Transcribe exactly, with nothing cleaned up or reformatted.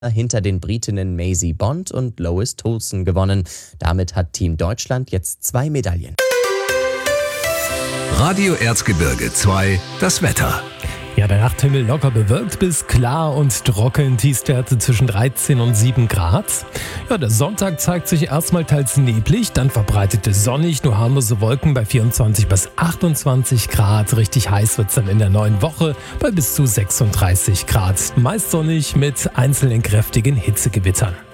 hinter den Britinnen Maisie Bond und Lois Toulson gewonnen. Damit hat Team Deutschland jetzt zwei Medaillen. Radio Erzgebirge zwei, das Wetter. Ja, der Nachthimmel locker bewölkt bis klar und trocken, Tiefstwerte zwischen dreizehn und sieben Grad. Ja, der Sonntag zeigt sich erstmal teils neblig, dann verbreitet es sonnig, nur harmlose Wolken bei vierundzwanzig bis achtundzwanzig Grad. Richtig heiß wird es dann in der neuen Woche bei bis zu sechsunddreißig Grad. Meist sonnig mit einzelnen kräftigen Hitzegewittern.